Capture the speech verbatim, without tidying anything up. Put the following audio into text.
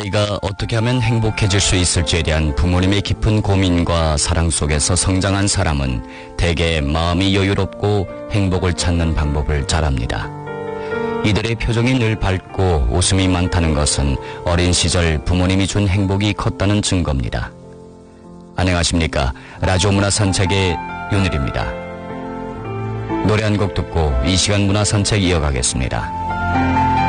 아이가 어떻게 하면 행복해질 수 있을지에 대한 부모님의 깊은 고민과 사랑 속에서 성장한 사람은 대개 마음이 여유롭고 행복을 찾는 방법을 잘합니다. 이들의 표정이 늘 밝고 웃음이 많다는 것은 어린 시절 부모님이 준 행복이 컸다는 증거입니다. 안녕하십니까. 라디오 문화 산책의 윤일입니다. 노래 한 곡 듣고 이 시간 문화 산책 이어가겠습니다.